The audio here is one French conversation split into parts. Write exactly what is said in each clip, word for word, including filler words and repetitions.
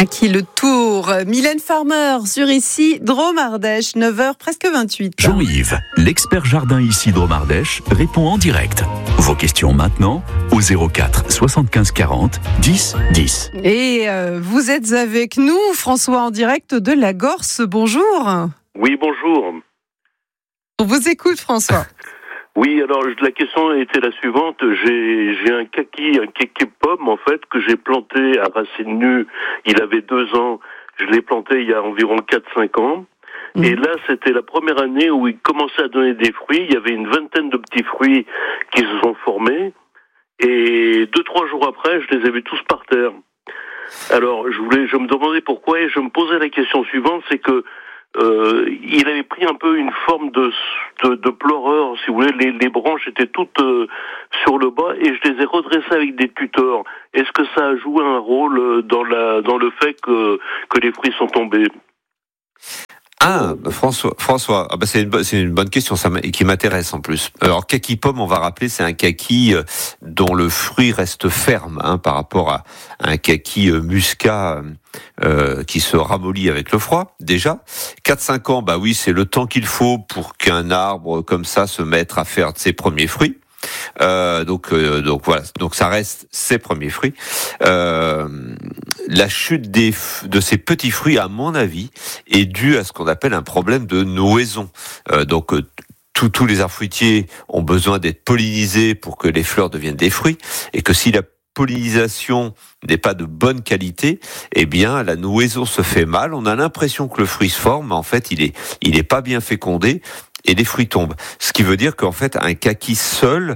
À qui le tour? Mylène Farmer sur Ici Drôme Ardèche, neuf heures presque vingt-huit. Jean-Yves, l'expert jardin Ici Drôme Ardèche, répond en direct. Vos questions maintenant au zéro quatre soixante-quinze quarante dix dix. Et euh, vous êtes avec nous, François, en direct de la Gorse. Bonjour. Oui, bonjour. On vous écoute, François. Oui, alors la question était la suivante. J'ai, j'ai un kaki, un kaki pomme en fait que j'ai planté à racines nues. Il avait deux ans. Je l'ai planté il y a environ quatre cinq ans. Mmh. Et là, c'était la première année où il commençait à donner des fruits. Il y avait une vingtaine de petits fruits qui se sont formés. Et deux trois jours après, je les ai vus tous par terre. Alors, je voulais, je me demandais pourquoi et je me posais la question suivante, c'est que Euh, il avait pris un peu une forme de, de, de pleureur, si vous voulez. Les, les branches étaient toutes euh, sur le bas et je les ai redressées avec des tuteurs. Est-ce que ça a joué un rôle dans, la, dans le fait que, que les fruits sont tombés? Ah, François, François, ah bah c'est, une, c'est une bonne question, ça qui m'intéresse en plus. Alors, kaki pomme, on va rappeler, c'est un kaki dont le fruit reste ferme hein, par rapport à un kaki muscat euh, qui se ramollit avec le froid, déjà. quatre cinq ans, bah oui, c'est le temps qu'il faut pour qu'un arbre comme ça se mette à faire ses premiers fruits. Euh, donc, euh, donc voilà, donc ça reste ses premiers fruits. Euh, la chute des, de ces petits fruits, à mon avis, est due à ce qu'on appelle un problème de nouaison. Euh, donc euh, tous, tous les arbres fruitiers ont besoin d'être pollinisés pour que les fleurs deviennent des fruits, et que si la pollinisation n'est pas de bonne qualité, eh bien la nouaison se fait mal. On a l'impression que le fruit se forme, mais en fait il est, il est pas bien fécondé. Et les fruits tombent. Ce qui veut dire qu'en fait, un kaki seul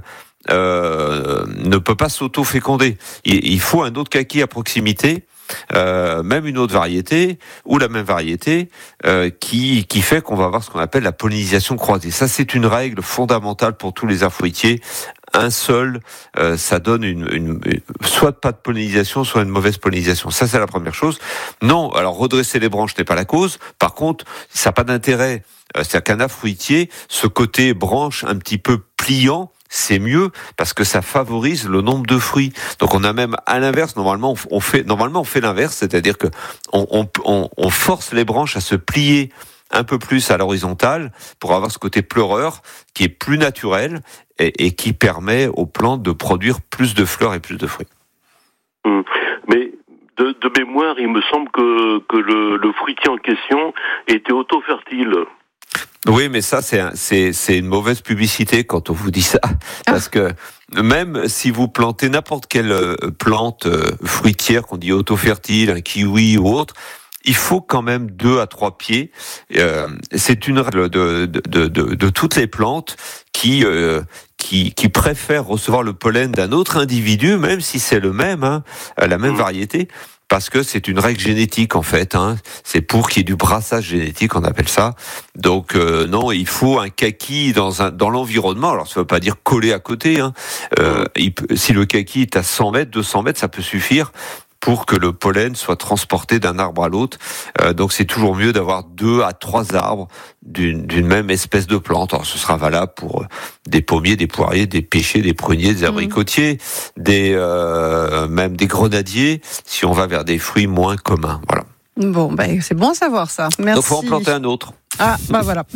euh, ne peut pas s'auto-féconder. Il, il faut un autre kaki à proximité, euh, même une autre variété, ou la même variété, euh, qui, qui fait qu'on va avoir ce qu'on appelle la pollinisation croisée. Ça, c'est une règle fondamentale pour tous les arbres fruitiers. Un seul, euh, ça donne une, une, une, soit pas de pollinisation, soit une mauvaise pollinisation. Ça, c'est la première chose. Non, alors redresser les branches n'est pas la cause. Par contre, ça n'a pas d'intérêt. Euh, c'est-à-dire qu'un arbre fruitier, ce côté branche un petit peu pliant, c'est mieux parce que ça favorise le nombre de fruits. Donc on a même à l'inverse, normalement on fait, normalement on fait l'inverse, c'est-à-dire que on, on, on, on force les branches à se plier un peu plus à l'horizontale pour avoir ce côté pleureur qui est plus naturel et, et qui permet aux plantes de produire plus de fleurs et plus de fruits. Mmh. Mais de, de mémoire, il me semble que, que le, le fruitier en question était auto-fertile. Oui, mais ça, c'est, un, c'est, c'est une mauvaise publicité quand on vous dit ça. Parce que même si vous plantez n'importe quelle plante fruitière, qu'on dit auto-fertile, un kiwi ou autre, il faut quand même deux à trois pieds. Euh, c'est une règle de, de, de, de, de toutes les plantes qui, euh, qui, qui préfèrent recevoir le pollen d'un autre individu, même si c'est le même, hein, la même variété. Parce que c'est une règle génétique en fait, hein. C'est pour qu'il y ait du brassage génétique, on appelle ça. Donc euh, non, il faut un kaki dans un dans l'environnement. Alors ça veut pas dire coller à côté. Hein. Euh, il peut, si le kaki est à cent mètres, deux cents mètres, ça peut suffire pour que le pollen soit transporté d'un arbre à l'autre. Euh, donc c'est toujours mieux d'avoir deux à trois arbres d'une, d'une même espèce de plante. Alors ce sera valable pour des pommiers, des poiriers, des pêchers, des pruniers, des abricotiers, mmh. des euh, même des grenadiers, si on va vers des fruits moins communs. Voilà. Bon, ben c'est bon à savoir ça. Merci. Donc il faut en planter un autre. Ah, bah voilà.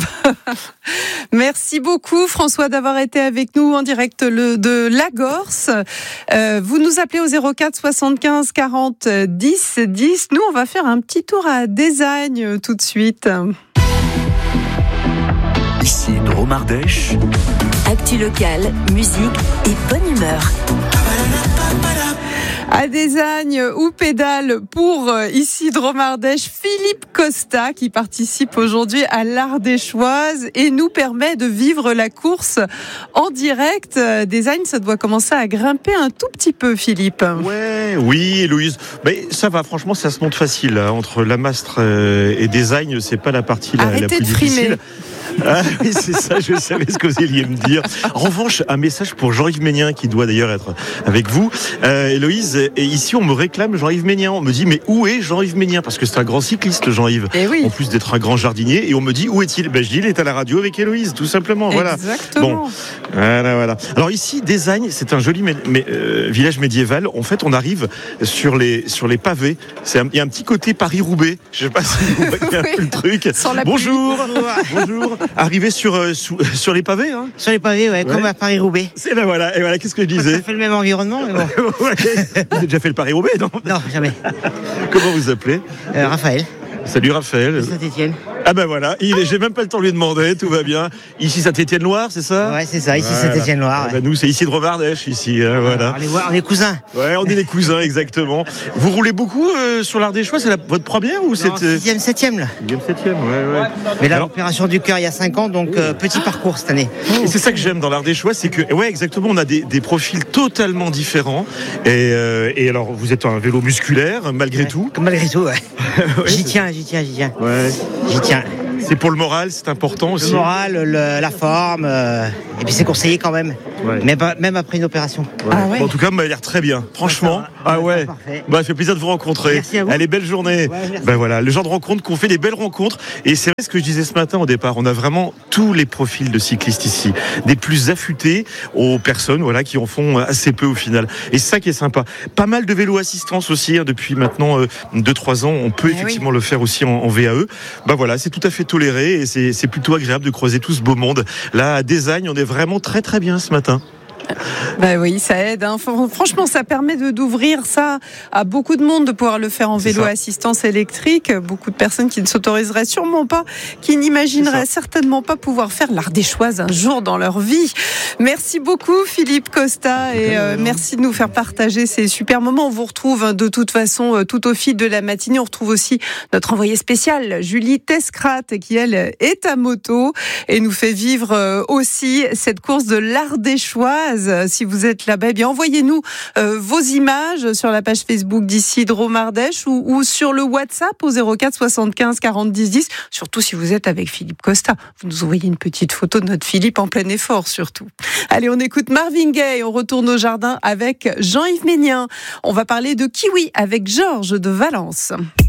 Merci beaucoup François d'avoir été avec nous en direct le, de la Gorse. Euh, vous nous appelez au zéro quatre soixante-quinze quarante dix dix. Nous, on va faire un petit tour à Désagne tout de suite. Ici Drôme Ardèche. Actu locale, musique et bonne humeur. À Désagne ou pédale pour Ici Drôme Ardèche, Philippe Costa qui participe aujourd'hui à l'Ardéchoise et nous permet de vivre la course en direct. Désagne, ça doit commencer à grimper un tout petit peu, Philippe. Ouais, oui, Louise. Mais ça va, franchement, ça se monte facile. Hein. Entre Lamastre et Désagne, c'est pas la partie la, la plus de difficile. frimer. Ah oui, c'est ça, je savais ce que vous alliez me dire. En revanche, un message pour Jean-Yves Ménien, qui doit d'ailleurs être avec vous. Euh, Héloïse, et ici on me réclame Jean-Yves Ménien. On me dit, mais où est Jean-Yves Ménien? Parce que c'est un grand cycliste, Jean-Yves. Et oui. En plus d'être un grand jardinier. Et on me dit, où est-il? Ben, je dis, il est à la radio avec Héloïse, tout simplement. Voilà. Exactement. Bon, voilà, voilà. Alors ici, Désagne, c'est un joli mé- mé- euh, village médiéval. En fait, on arrive sur les, sur les pavés. C'est un, il y a un petit côté Paris-Roubaix. Je sais pas si vous voyez un Oui. peu le truc. Bonjour. Bonjour. Arrivé sur, euh, sous, sur les pavés, hein. Sur les pavés, ouais, Ouais. comme à Paris-Roubaix. C'est ben voilà. Et voilà, qu'est-ce que je disais? Ça fait le même environnement, mais bon. Ouais. Vous avez déjà fait le Paris-Roubaix, non? Non, jamais. Comment vous appelez? Euh, Raphaël, Salut Raphaël. Saint-Étienne. Ah ben voilà, il est- j'ai même pas le temps de lui demander, tout va bien. Ici Saint-Étienne-Loire, c'est ça? Ouais, c'est ça, ici Voilà. Saint-Étienne-Loire. Ah ben nous, c'est ici de Romardèche, ici, hein, voilà. On est, on est cousins. Ouais, on est les cousins, exactement. Vous roulez beaucoup euh, sur l'Ardéchois, c'est la- votre première ou c'est... sixième, septième là. sixième, septième, ouais, ouais. Mais là, Alors- l'opération du cœur il y a cinq ans, donc euh, petit parcours cette année. Et c'est ça que j'aime dans l'Ardéchois, c'est que, ouais, exactement, on a des, des profils totalement différents. Et, euh, et alors, vous êtes un vélo musculaire, malgré tout. Comme malgré tout, ouais. Ouais, J'y c'est- tiens, j'y tiens, j'y tiens. Ouais. J'y tiens. C'est pour le moral, c'est important aussi. Le moral, le- la forme, euh, et puis c'est conseillé quand même. Ouais. Même, même après une opération. Ouais. Ah ouais. Bon, en tout cas, elle m'a l'air très bien. Franchement, Ouais, ça va. ah Ouais, ouais. parfait. Bah, ça fait plaisir de vous rencontrer. Merci à vous. Allez, belle journée. Ouais, merci. Ben voilà, le genre de rencontre qu'on fait des belles rencontres. Et c'est vrai ce que je disais ce matin au départ. On a vraiment tous les profils de cyclistes ici, des plus affûtés aux personnes, voilà, qui en font assez peu au final. Et c'est ça qui est sympa. Pas mal de vélo assistance aussi hein, depuis maintenant deux trois ans. On peut Eh effectivement le faire aussi en, en V A E. Bah voilà, c'est tout à fait toléré et c'est, c'est plutôt agréable de croiser tout ce beau monde. Là, à Désagne, on est vraiment très très bien ce matin. Bah oui, ça aide. Hein. Franchement, ça permet de, d'ouvrir ça à beaucoup de monde de pouvoir le faire en C'est vélo ça. assistance électrique. Beaucoup de personnes qui ne s'autoriseraient sûrement pas, qui n'imagineraient certainement pas pouvoir faire l'Ardéchoise un jour dans leur vie. Merci beaucoup Philippe Costa et euh, merci de nous faire partager ces super moments. On vous retrouve hein, de toute façon euh, tout au fil de la matinée. On retrouve aussi notre envoyée spéciale Julie Tescrat qui elle est à moto et nous fait vivre euh, aussi cette course de l'Ardéchoise. Si vous êtes là-bas, eh bien envoyez-nous euh, vos images sur la page Facebook d'ici Dromardèche ou, ou sur le WhatsApp au zéro quatre soixante-quinze quarante dix dix. Surtout si vous êtes avec Philippe Costa. Vous nous envoyez une petite photo de notre Philippe en plein effort surtout. Allez, on écoute Marvin Gaye. On retourne au jardin avec Jean-Yves Ménien. On va parler de kiwi avec Georges de Valence.